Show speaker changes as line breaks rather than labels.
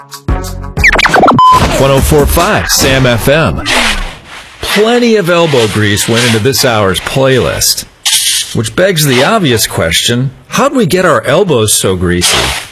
104.5 Sam FM. Plenty of elbow grease went into this hour's playlist, which begs the obvious question, how'd we get our elbows so greasy?